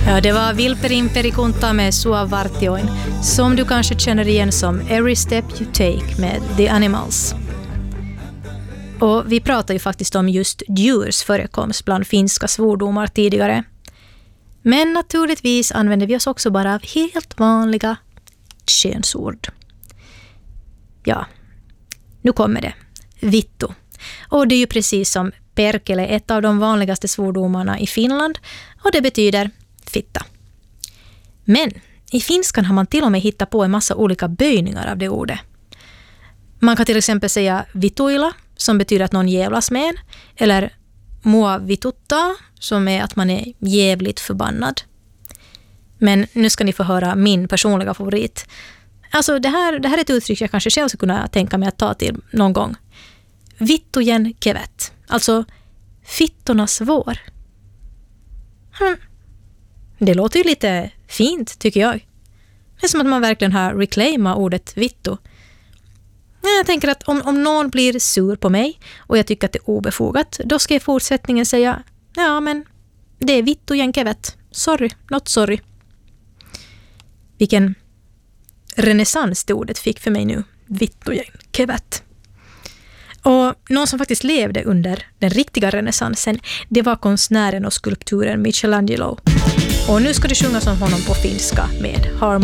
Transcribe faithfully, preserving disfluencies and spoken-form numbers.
Ja, det var Vilperin Perikunta med Sua Vartioin, som du kanske känner igen som Every Step You Take med The Animals. Och vi pratar ju faktiskt om just djurs förekomst bland finska svordomar tidigare. Men naturligtvis använder vi oss också bara av helt vanliga könsord. Ja, nu kommer det. Vittu. Och det är ju precis som perkele ett av de vanligaste svordomarna i Finland, och det betyder fitta. Men i finskan har man till och med hittat på en massa olika böjningar av det ordet. Man kan till exempel säga vituilla, som betyder att någon jävlas med en, eller mua vitutta, som är att man är jävligt förbannad. Men nu ska ni få höra min personliga favorit. Alltså det här, det här är ett uttryck jag kanske själv ska kunna tänka mig att ta till någon gång. Vittujen kevet, alltså fittornas vår. Hmm. Det låter ju lite fint, tycker jag. Det är som att man verkligen har reclaimat ordet vittu. Jag tänker att om, om någon blir sur på mig och jag tycker att det är obefogat, då ska jag i fortsättningen säga, ja men det är vittujen kevet. Sorry, not sorry. Vilken renässans det ordet fick för mig nu. Vittujen kevet. Och någon som faktiskt levde under den riktiga renässansen, det var konstnären och skulpturen Michelangelo. Och nu ska det sjungas om honom på finska med Harmony.